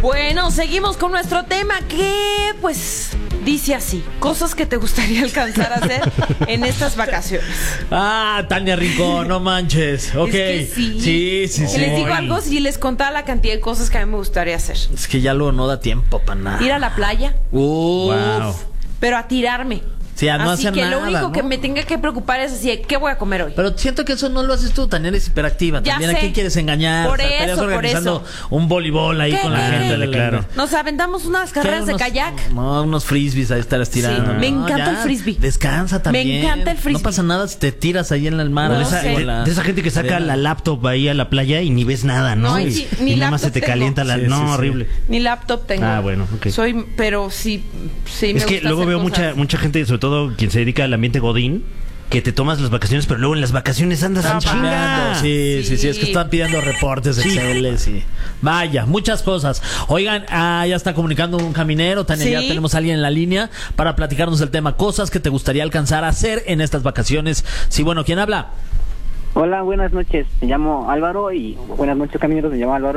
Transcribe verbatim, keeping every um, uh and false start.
Bueno, seguimos con nuestro tema que, pues, dice así: cosas que te gustaría alcanzar a hacer en estas vacaciones. Ah, Tania Rincón, no manches. Ok. Es que sí. Sí, sí, sí. Que les digo algo, si les contaba la cantidad de cosas que a mí me gustaría hacer. Es que ya luego no da tiempo para nada. Ir a la playa. Uf. Wow. Pero a tirarme. Sí, a no así hacer que nada, lo único ¿no? que me tenga que preocupar es así, ¿qué voy a comer hoy? Pero siento que eso no lo haces tú, Tania, eres hiperactiva. Ya También sé. a quién quieres engañar. Por O sea, eso, estarías por organizando eso. un voleibol ahí ¿Qué, con la qué, gente. qué? Ándale, claro. Nos aventamos unas carreras de unos- kayak. No, unos frisbees ahí estarás tirando. Sí, me No, encanta ya, el frisbee. Descansa también. Me encanta el frisbee. No pasa nada si te tiras ahí en el mar. O de, No esa, sé. de- de esa gente que saca la laptop ahí a la playa y ni ves nada, ¿no? No, y y sí, ni y nada más se laptop te tengo. calienta la... Sí, no, sí, sí. horrible. Ni laptop tengo. Ah, bueno, ok. Soy, pero sí, sí me Es que gusta luego hacer veo cosas. mucha mucha gente, sobre todo quien se dedica al ambiente godín, que te tomas las vacaciones, pero luego en las vacaciones andas en Están chinga. chambeando. Sí, sí, sí, es que Sí. están pidiendo reportes de Sí. Excel, sí. Vaya, muchas cosas. Oigan, ah, ya está comunicando un caminero, Tania, Sí. ya tenemos a alguien en la línea para platicarnos el tema, cosas que te gustaría alcanzar a hacer en estas vacaciones. Sí, bueno, ¿quién habla? Hola, buenas noches. Me llamo Álvaro y buenas noches, camineros. Me llamo Álvaro.